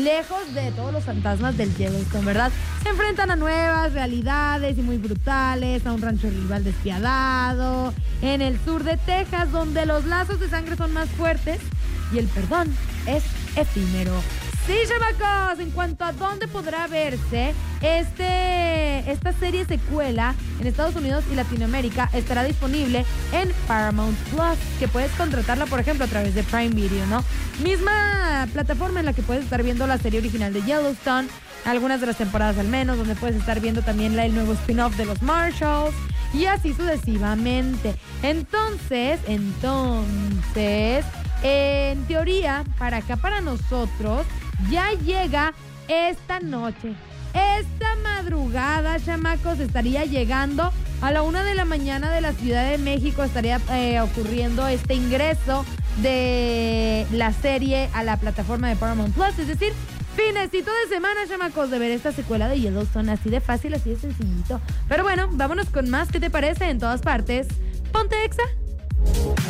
lejos de todos los fantasmas del Yellowstone, ¿verdad? Se enfrentan a nuevas realidades y muy brutales, a un rancho rival despiadado, en el sur de Texas, donde los lazos de sangre son más fuertes y el perdón es efímero. Sí, chamacos, en cuanto a dónde podrá verse esta serie secuela en Estados Unidos y Latinoamérica, estará disponible en Paramount Plus, que puedes contratarla, por ejemplo, a través de Prime Video, ¿no? Misma plataforma en la que puedes estar viendo la serie original de Yellowstone, algunas de las temporadas al menos, donde puedes estar viendo también el nuevo spin-off de los Marshalls, y así sucesivamente. Entonces, en teoría, para acá, para nosotros, ya llega esta noche. Esta madrugada, chamacos, estaría llegando a la 1 de la mañana de la Ciudad de México. Estaría ocurriendo este ingreso de la serie a la plataforma de Paramount Plus. Es decir, finecito de semana, chamacos, de ver esta secuela de Yellowstone. Así de fácil, así de sencillito. Pero bueno, vámonos con más. ¿Qué te parece? En todas partes, ponte Exa.